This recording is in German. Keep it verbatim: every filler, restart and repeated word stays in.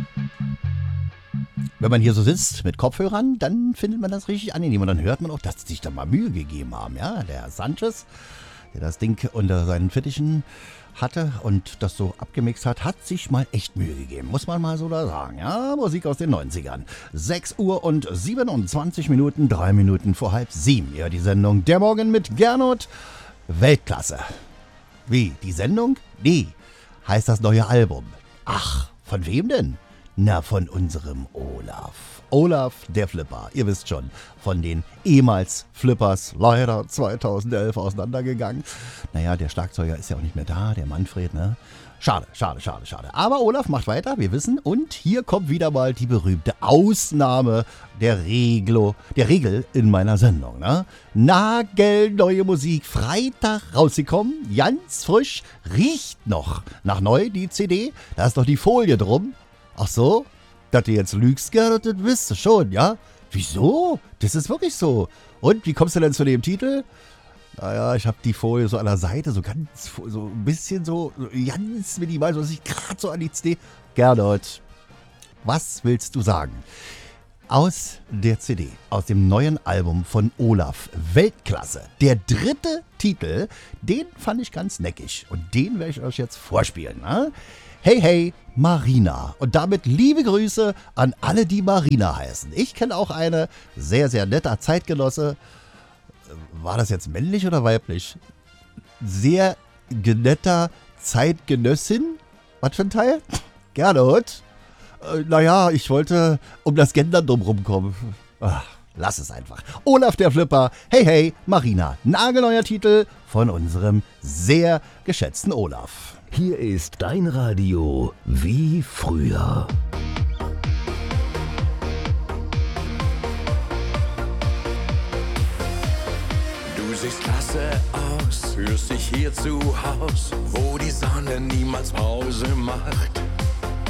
Wenn man hier so sitzt mit Kopfhörern, dann findet man das richtig angenehm. Und dann hört man auch, dass sie sich da mal Mühe gegeben haben. Ja, der Sanchez, der das Ding unter seinen Fittichen hatte und das so abgemixt hat, hat sich mal echt Mühe gegeben. Muss man mal so da sagen. Ja, Musik aus den neunzigern. sechs Uhr und siebenundzwanzig Minuten, drei Minuten vor halb sieben. Ja, die Sendung Der Morgen mit Gernot. Weltklasse. Wie, die Sendung? Nee, heißt das neue Album. Ach, von wem denn? Na, von unserem Olaf. Olaf, der Flipper, ihr wisst schon, von den ehemals Flippers, leider zweitausendelf auseinandergegangen. Naja, der Schlagzeuger ist ja auch nicht mehr da, der Manfred, ne? Schade, schade, schade, schade. Aber Olaf macht weiter, wir wissen. Und hier kommt wieder mal die berühmte Ausnahme der Reglo, der Regel in meiner Sendung, ne? Nagelneue Musik, Freitag rausgekommen, ganz frisch, riecht noch nach neu, die C D. Da ist doch die Folie drum. Ach so? Dass du jetzt lügst, Gerhard, das wisst du schon, ja? Wieso? Das ist wirklich so. Und, wie kommst du denn zu dem Titel? Naja, ich habe die Folie so an der Seite, so ganz, so ein bisschen so, so ganz minimal, so dass ich gerade so an die C D... Gerhard, was willst du sagen? Aus der C D, aus dem neuen Album von Olaf, Weltklasse, der dritte Titel, den fand ich ganz neckig. Und den werde ich euch jetzt vorspielen, ne? Hey, hey, Marina. Und damit liebe Grüße an alle, die Marina heißen. Ich kenne auch eine, sehr, sehr netter Zeitgenosse. War das jetzt männlich oder weiblich? Sehr netter Zeitgenössin. Was für ein Teil? Gernot. Äh, naja, ich wollte um das Gendern drumherum kommen. Ach, lass es einfach. Olaf der Flipper. Hey, hey, Marina. Nagelneuer Titel von unserem sehr geschätzten Olaf. Hier ist dein Radio wie früher. Du siehst klasse aus, fühlst dich hier zu Haus, wo die Sonne niemals Pause macht.